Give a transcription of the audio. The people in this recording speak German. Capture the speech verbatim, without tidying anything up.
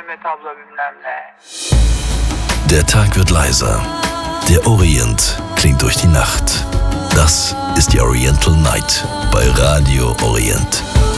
evet abla bilmem ne. Der Tag wird leiser. Der Orient klingt durch die Nacht. Das ist die Oriental Night bei Radio Orient.